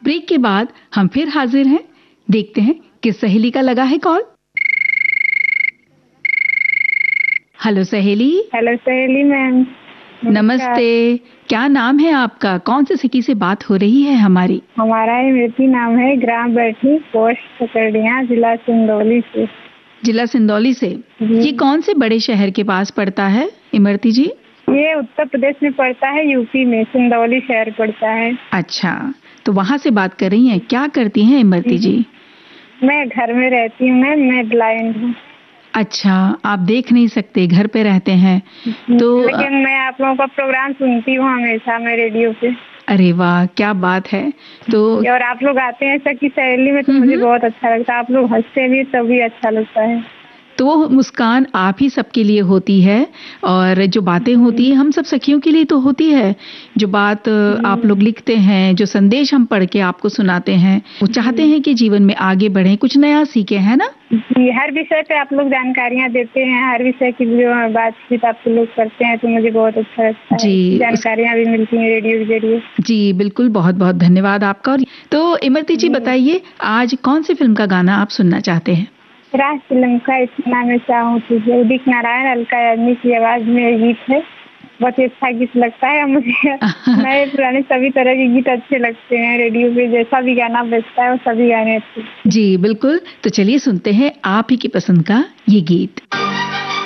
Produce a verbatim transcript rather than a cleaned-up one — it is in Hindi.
ब्रेक के बाद हम फिर हाजिर हैं। देखते हैं किस सहेली का लगा है कॉल। हेलो सहेली। हेलो सहेली मैम। नमस्ते। क्या नाम है आपका? कौन से सिटी से बात हो रही है हमारी? हमारा इमरती नाम है, ग्राम बैठी, पोस्ट सकरडिया, जिला सिंदौली से। जिला सिंदौली से। ये कौन से बड़े शहर के पास पड़ता है इमरती जी? ये उत्तर प्रदेश में पड़ता है, यूपी में सिंदौली शहर पड़ता है। अच्छा, तो वहाँ से बात कर रही हैं। क्या करती हैं इमरती जी? मैं घर में रहती हूँ मैम, मैं ब्लाइंड हूँ। अच्छा, आप देख नहीं सकते, घर पे रहते हैं तो। लेकिन मैं आप लोगों का प्रोग्राम सुनती हूँ हमेशा, मैं रेडियो पे। अरे वाह, क्या बात है। तो और आप लोग आते हैं ऐसा कि सहेली में, तो मुझे बहुत अच्छा लगता है। आप लोग हंसते भी तभी अच्छा लगता है। तो वो मुस्कान आप ही सबके लिए होती है, और जो बातें होती है हम सब सखियों के लिए तो होती है। जो बात आप लोग लिखते हैं, जो संदेश हम पढ़ के आपको सुनाते हैं, वो चाहते हैं कि जीवन में आगे बढ़ें, कुछ नया सीखें, है ना? जी, हर विषय पे आप लोग जानकारियाँ देते हैं, हर विषय की जो बातचीत आप लोग करते हैं, तो मुझे बहुत अच्छा लगता है। जी, जानकारियाँ भी मिलती हैं रेडियो के जरिए। जी बिल्कुल, बहुत बहुत धन्यवाद आपका। तो इमरती जी बताइए, आज कौन सी फिल्म का गाना आप सुनना चाहते हैं? राज फिल्म का इतना मैं चाहूँ तुझे, उदित नारायण, अलका याग्निक की आवाज में गीत है। बहुत ही अच्छा गीत लगता है मुझे। नए पुराने सभी तरह के गीत अच्छे लगते हैं। रेडियो पे जैसा भी गाना बजता है वो सभी गाने अच्छे। जी बिल्कुल, तो चलिए सुनते हैं आप ही की पसंद का ये गीत।